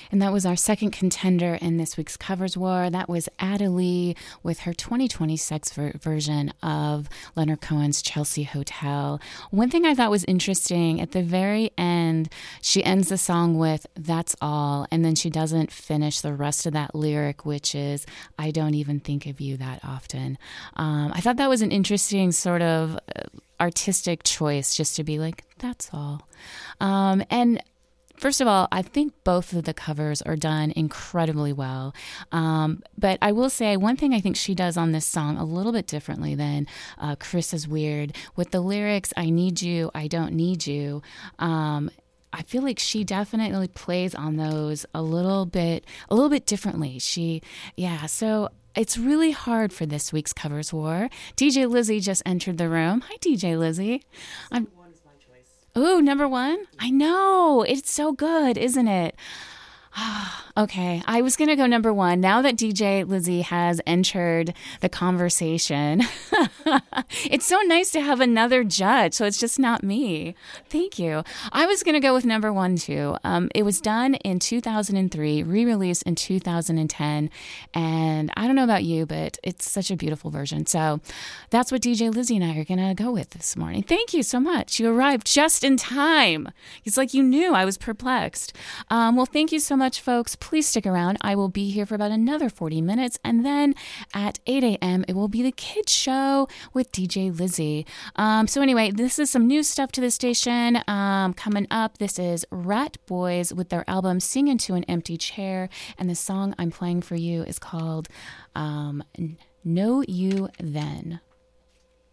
And that was our second contender in this week's Covers War. That was Adelie with her 2026 version of Leonard Cohen's Chelsea Hotel. One thing I thought was interesting, at the very end, she ends the song with, "That's all," and then she doesn't finish the rest of that lyric, which is, "I don't even think of you that often." I thought that was an interesting sort of artistic choice, just to be like, "That's all." And first of all, I think both of the covers are done incredibly well. But I will say one thing I think she does on this song a little bit differently than Chris is Weird. With the lyrics, "I need you, I don't need you," I feel like she definitely plays on those a little bit differently. So it's really hard for this week's Covers War. DJ Lizzie just entered the room. Hi, DJ Lizzie. Ooh, number one? I know. It's so good, isn't it? Okay, I was going to go number one. Now that DJ Lizzie has entered the conversation, it's so nice to have another judge, so it's just not me. Thank you. I was going to go with number one, too. It was done in 2003, re-released in 2010, and I don't know about you, but it's such a beautiful version. So that's what DJ Lizzie and I are going to go with this morning. Thank you so much. You arrived just in time. It's like you knew I was perplexed. Well, thank you so much, folks. Please stick around. I will be here for about another 40 minutes. And then at 8 a.m., it will be the kids show with DJ Lizzie. So anyway, this is some new stuff to the station. Coming up, this is Rat Boys with their album Sing Into an Empty Chair. And the song I'm playing for you is called Know You Then.